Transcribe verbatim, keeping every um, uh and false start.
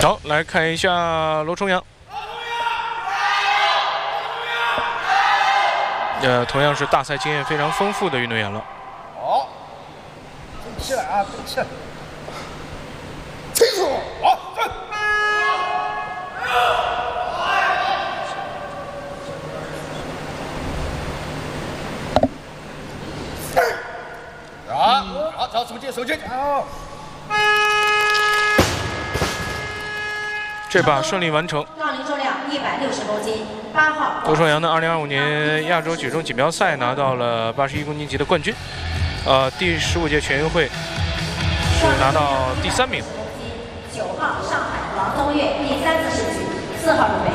好，来看一下罗重阳。呃，同样是大赛经验非常丰富的运动员了。 好，争气了啊，争气了！清楚，好，站。好，好，找手劲，手劲，好。 这把顺利完成。 杠铃重量一百六十公斤，八号。 罗重阳呢，二零二五年亚洲举重锦标赛拿到了八十一公斤级的冠军，呃，第十五届全运会是拿到第三名。 九号上海王宗岳第三次试举，四号入围。